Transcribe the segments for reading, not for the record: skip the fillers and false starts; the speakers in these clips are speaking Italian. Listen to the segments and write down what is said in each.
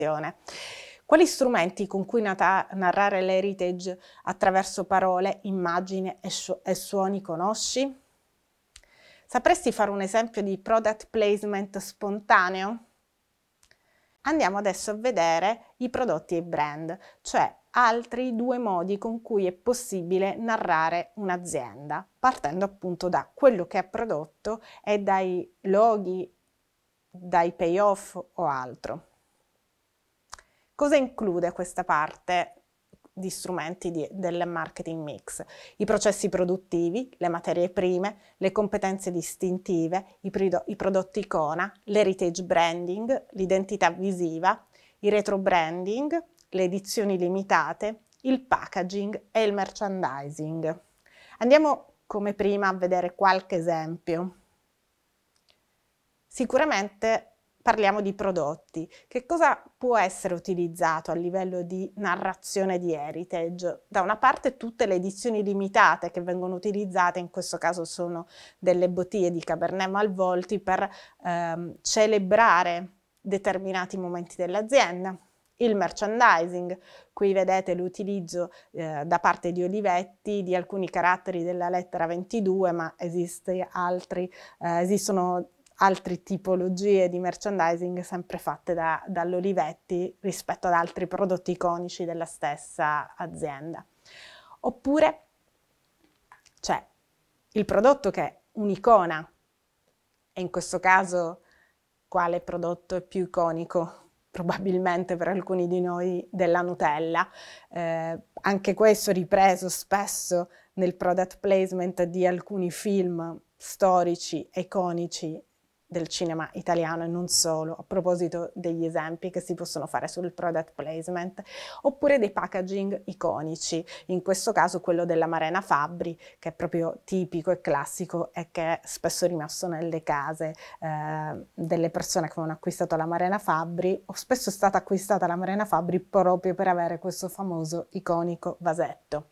comunicazione. Quali strumenti con cui narrare l'heritage attraverso parole, immagini e suoni conosci? Sapresti fare un esempio di product placement spontaneo? Andiamo adesso a vedere i prodotti e i brand, cioè altri due modi con cui è possibile narrare un'azienda, partendo appunto da quello che è prodotto e dai loghi, dai payoff o altro. Cosa include questa parte di strumenti del marketing mix? I processi produttivi, le materie prime, le competenze distintive, i prodotti icona, l'heritage branding, l'identità visiva, il retro branding, le edizioni limitate, il packaging e il merchandising. Andiamo come prima a vedere qualche esempio. Sicuramente parliamo di prodotti. Che cosa può essere utilizzato a livello di narrazione di heritage? Da una parte tutte le edizioni limitate che vengono utilizzate, in questo caso sono delle bottiglie di Cabernet Malvolti per celebrare determinati momenti dell'azienda. Il merchandising, qui vedete l'utilizzo da parte di Olivetti di alcuni caratteri della lettera 22, ma esistono altre tipologie di merchandising sempre fatte dall'Olivetti rispetto ad altri prodotti iconici della stessa azienda. Oppure c'è il prodotto che è un'icona, e in questo caso quale prodotto è più iconico? Probabilmente per alcuni di noi della Nutella. Anche questo ripreso spesso nel product placement di alcuni film storici, iconici del cinema italiano e non solo, a proposito degli esempi che si possono fare sul product placement, oppure dei packaging iconici, in questo caso quello della Marena Fabbri, che è proprio tipico e classico e che è spesso rimasto nelle case delle persone che hanno acquistato la Marena Fabbri, o spesso è stata acquistata la Marena Fabbri proprio per avere questo famoso iconico vasetto.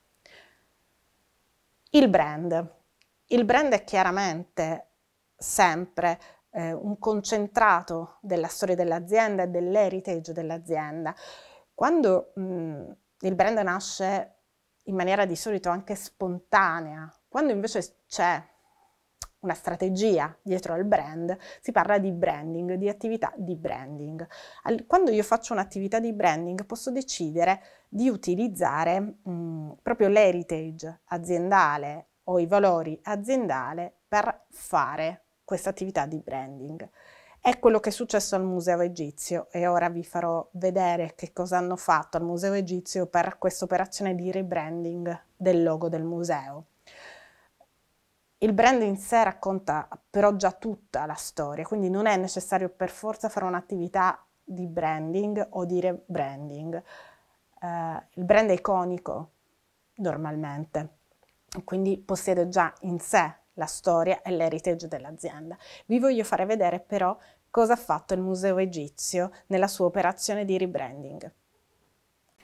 Il brand. Il brand è chiaramente sempre un concentrato della storia dell'azienda e dell'heritage dell'azienda. Quando il brand nasce in maniera di solito anche spontanea, quando invece c'è una strategia dietro al brand, si parla di branding, di attività di branding. Quando io faccio un'attività di branding posso decidere di utilizzare proprio l'heritage aziendale o i valori aziendali per fare questa attività di branding. È quello che è successo al Museo Egizio e ora vi farò vedere che cosa hanno fatto al Museo Egizio per questa operazione di rebranding del logo del museo. Il brand in sé racconta però già tutta la storia, quindi non è necessario per forza fare un'attività di branding o di rebranding. Il brand è iconico normalmente, quindi possiede già in sé la storia e l'heritage dell'azienda. Vi voglio fare vedere però cosa ha fatto il Museo Egizio nella sua operazione di rebranding.